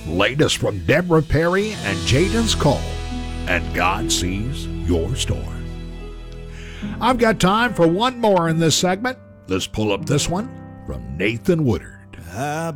Latest from Deborah Perry and Jaden's Call. And God sees your storm. I've got time for one more in this segment. Let's pull up this one from Nathan Woodard.